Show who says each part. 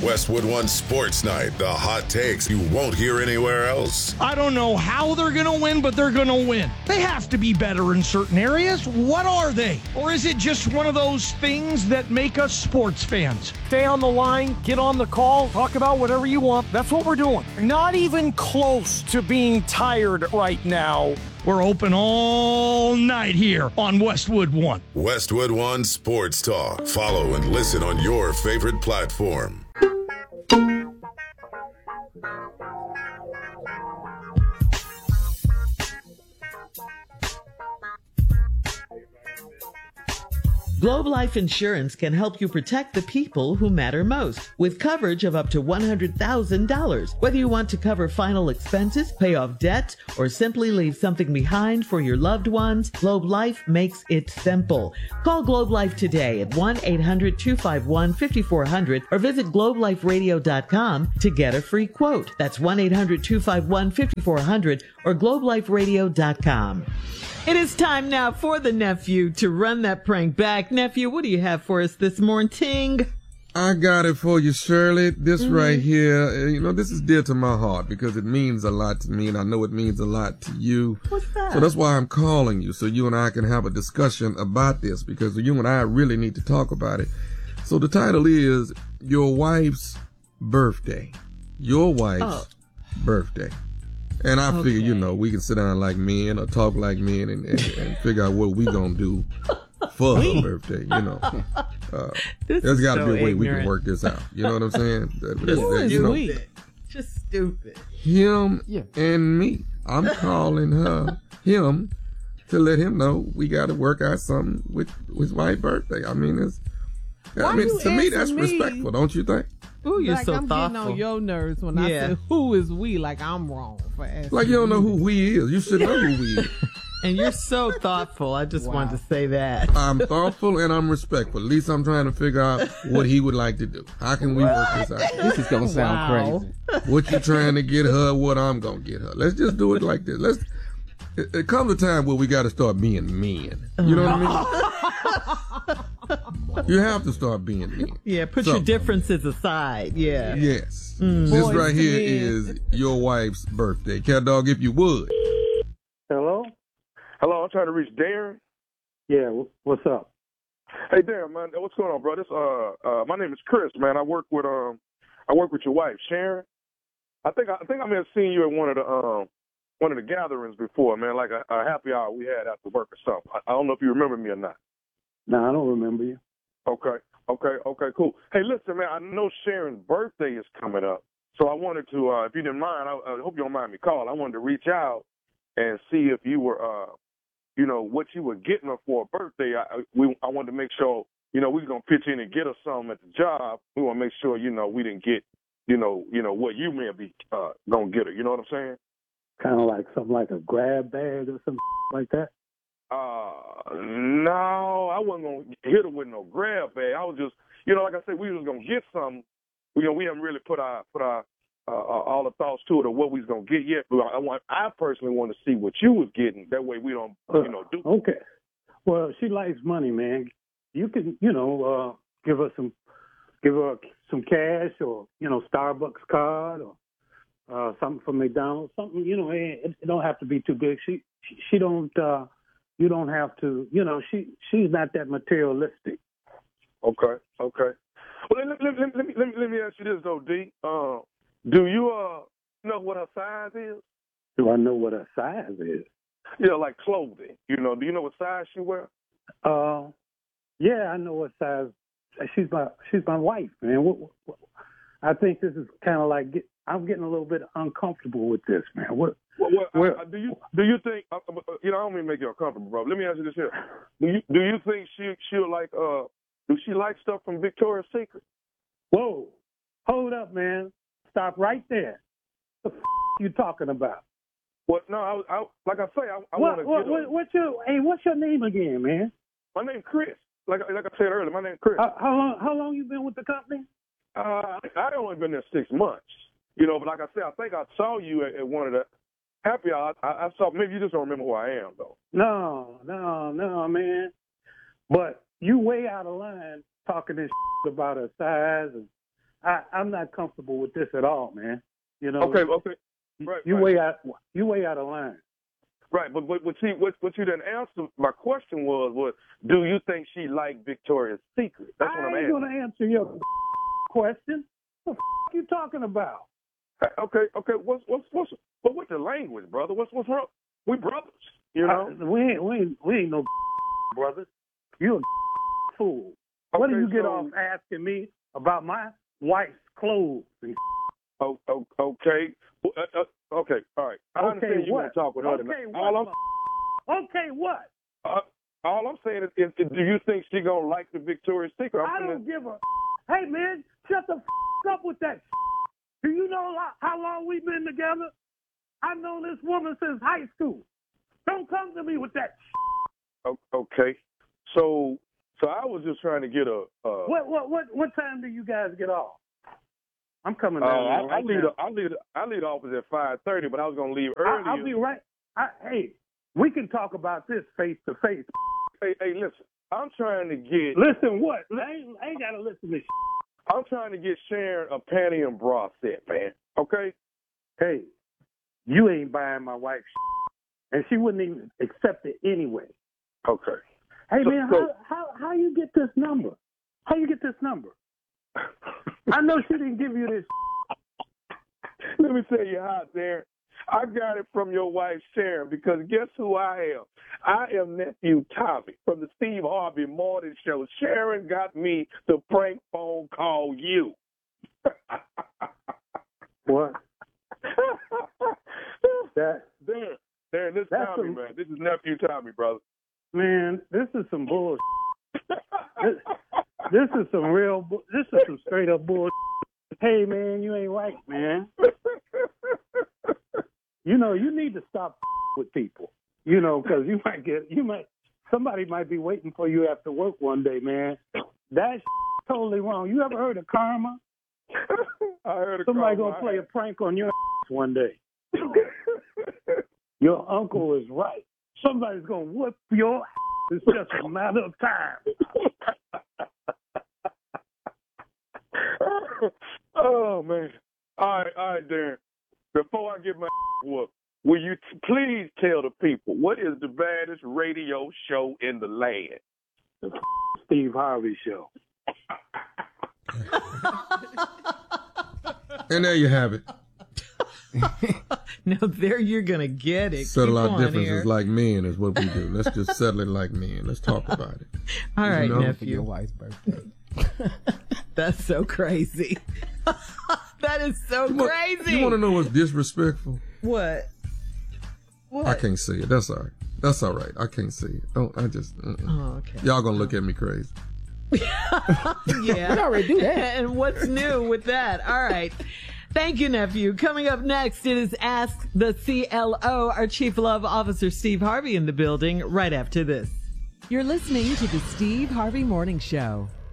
Speaker 1: Westwood One Sports Night, the hot takes you won't hear anywhere else.
Speaker 2: I don't know how they're going to win, but they're going to win. They have to be better in certain areas. What are they? Or is it just one of those things that make us sports fans?
Speaker 3: Stay on the line, get on the call, talk about whatever you want. That's what we're doing. Not even close to being tired right now.
Speaker 2: We're open all night here on Westwood One.
Speaker 1: Westwood One Sports Talk. Follow and listen on your favorite platform.
Speaker 4: Globe Life Insurance can help you protect the people who matter most with coverage of up to $100,000. Whether you want to cover final expenses, pay off debt, or simply leave something behind for your loved ones, Globe Life makes it simple. Call Globe Life today at 1-800-251-5400 or visit globeliferadio.com to get a free quote. That's 1-800-251-5400 or globeliferadio.com. It is time now for the nephew to run that prank back. Nephew, what do you have for us this morning?
Speaker 5: I got it for you, Shirley. This right here, this is dear to my heart because it means a lot to me, and I know it means a lot to you.
Speaker 4: What's that?
Speaker 5: So that's why I'm calling you, so you and I can have a discussion about this, because you and I really need to talk about it. So the title is Your Wife's Birthday. Your wife's birthday. And I figure, we can sit down like men or talk like men and figure out what we gonna do for her birthday, There's got to be a way we can work this out. You know what I'm saying?
Speaker 4: Just stupid.
Speaker 5: Him and me. I'm calling him to let him know we got to work out something with his wife's birthday. To me, that's respectful, don't you think?
Speaker 4: Ooh, you're so
Speaker 6: I'm
Speaker 4: thoughtful.
Speaker 6: getting on your nerves when I say, who is we? Like I'm wrong for asking.
Speaker 5: Like you don't know who we is. You should know who we is.
Speaker 4: And you're so thoughtful. I just wanted to say that.
Speaker 5: I'm thoughtful and I'm respectful. At least I'm trying to figure out what he would like to do. How can we work this out?
Speaker 7: This is going to sound crazy.
Speaker 5: What you trying to get her, what I'm going to get her. Let's just do it like this. It comes a time where we got to start being men. You know what I mean? You have to start being men.
Speaker 4: Yeah, put your differences aside. Yeah.
Speaker 5: Yes. This right here is your wife's birthday. Cat Dog, if you would.
Speaker 8: Hello?
Speaker 9: Hello, I'm trying to reach Darren.
Speaker 8: Yeah, what's up?
Speaker 9: Hey, Darren, man, what's going on, bro? My name is Chris, man. I work with your wife, Sharon. I think I may have seen you at one of the gatherings before, man, like a happy hour we had after work or something. I don't know if you remember me or not.
Speaker 8: No, I don't remember you.
Speaker 9: Okay, cool. Hey, listen, man, I know Sharon's birthday is coming up, so I wanted to, if you didn't mind, I hope you don't mind me calling. I wanted to reach out and see if you were, what you were getting her for a birthday. I wanted to make sure, we were going to pitch in and get her something at the job. We want to make sure, we didn't get, what you may be going to get her. You know what I'm saying?
Speaker 8: Kind of like something like a grab bag or something like that?
Speaker 9: No, I wasn't going to hit her with no grab bag. I was just, like I said, we was going to get something. We haven't really put our all the thoughts to it of what we was going to get yet. But I personally want to see what you was getting. That way we don't, do.
Speaker 8: Okay. Well, she likes money, man. You can, give her some cash or, Starbucks card or something from McDonald's, something, it don't have to be too big. She don't, you don't have to, she's not that materialistic.
Speaker 9: Okay. Well, let me ask you this though, D. Do you know what her size is?
Speaker 8: Do I know what her size is?
Speaker 9: Yeah, like clothing. Do you know what size she wear?
Speaker 8: Yeah, I know what size. She's my wife, man. I think this is kind of like I'm getting a little bit uncomfortable with this, man.
Speaker 9: Do you think? I don't mean to make you uncomfortable, bro. Let me ask you this here: Do you think she'll like? Do she like stuff from Victoria's Secret?
Speaker 8: Whoa, hold up, man! Stop right there. The you talking about?
Speaker 9: Well, no, I like I say, I want to.
Speaker 8: What's your name again, man?
Speaker 9: My name's Chris. Like I said earlier, my name's Chris.
Speaker 8: How long you been with the company?
Speaker 9: I only been there 6 months. But like I said, I think I saw you at one of the happy hours. I saw. Maybe you just don't remember who I am, though.
Speaker 8: No, man. But you way out of line talking this about her size, and I'm not comfortable with this at all, man. You know.
Speaker 9: Okay. Right.
Speaker 8: You way out of line.
Speaker 9: Right, but see, what you didn't answer my question was do you think she liked Victoria's Secret? That's what I'm asking.
Speaker 8: I ain't gonna answer your question. What the f*** you talking about?
Speaker 9: Okay. What's the language, brother? What's wrong? We brothers, you know.
Speaker 8: We ain't no brothers. You a fool.
Speaker 9: Okay,
Speaker 8: what do you get off asking me about my wife's clothes? And
Speaker 9: okay. Okay, all right. I understand you want to talk with her.
Speaker 8: Okay,
Speaker 9: what?
Speaker 8: Okay, what?
Speaker 9: All I'm saying is, do you think she gonna like the Victoria's Secret?
Speaker 8: I don't give a. Hey, man, shut the up with that. Do you know how long we've been together? I've known this woman since high school. Don't come to me with that.
Speaker 9: Okay, so I was just trying to get a.
Speaker 8: What time do you guys get off? I'm coming down.
Speaker 9: I leave the office at 5:30, but I was gonna leave early.
Speaker 8: I'll be right. Hey, we can talk about this face to face.
Speaker 9: Hey, listen. I'm trying to get.
Speaker 8: Listen, what? I ain't gotta listen to.
Speaker 9: I'm trying to get Sharon a panty and bra set, man. Okay.
Speaker 8: Hey, you ain't buying my wife's, and she wouldn't even accept it anyway.
Speaker 9: Okay.
Speaker 8: Hey, man, how you get this number? How you get this number? I know she didn't give you this.
Speaker 9: Let me tell you how, Darren. I got it from your wife, Sharon, because guess who I am? I am nephew Tommy from the Steve Harvey Morning Show. Sharon got me to prank phone call you.
Speaker 8: What?
Speaker 9: Darren, this is Tommy, man. This is nephew Tommy, brother.
Speaker 8: Man, this is some bullshit. This is some real. This is some straight up bullshit. Hey, man, you ain't right, man. You know, you need to stop with people. You know, because somebody might be waiting for you after work one day, man. That's totally wrong. You ever heard of karma?
Speaker 9: I heard of
Speaker 8: somebody
Speaker 9: karma.
Speaker 8: Gonna play a prank on your one day. Your uncle is right. Somebody's gonna whoop your. It's just a matter of time.
Speaker 9: Oh, man. All right, Darren. Before I get my whooped, will you please tell the people what is the baddest radio show in the land?
Speaker 8: The Steve Harvey Show.
Speaker 5: And there you have it.
Speaker 4: Now there you're gonna get it.
Speaker 5: Settle our differences like men is what we do. Let's just settle it like men. Let's talk about it.
Speaker 4: All right, nephew.
Speaker 7: Your wife's birthday.
Speaker 4: That's so crazy. That is so crazy.
Speaker 5: You want to know what's disrespectful?
Speaker 4: What?
Speaker 5: I can't say it. That's all right. That's all right. I can't say it. Oh, I just.
Speaker 4: Oh, okay.
Speaker 5: Y'all gonna look at me crazy.
Speaker 4: Yeah.
Speaker 7: We already do that.
Speaker 4: And what's new with that? All right. Thank you, nephew. Coming up next, it is Ask the CLO. Our Chief Love Officer, Steve Harvey, in the building right after this.
Speaker 10: You're listening to the Steve Harvey Morning Show.